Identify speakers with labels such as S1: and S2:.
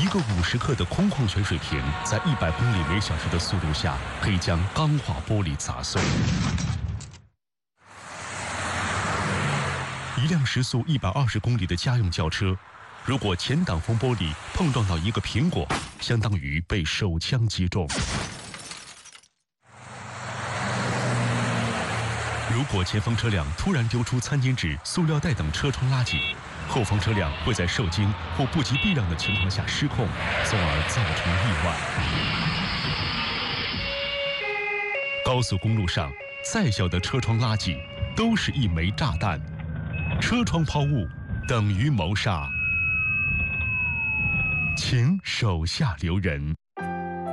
S1: 个50克的空矿泉水瓶在100公里每小时的速度下，可以将钢化玻璃砸碎。一辆时速120公里的家用轿车，如果前挡风玻璃碰撞到一个苹果，相当于被手枪击中。如果前方车辆突然丢出餐巾纸、塑料袋等车窗垃圾，后方车辆会在受惊或不及避让的情况下失控，从而造成意外。高速公路上，再小的车窗垃圾都是一枚炸弹，车窗抛物等于谋杀，请手下留人。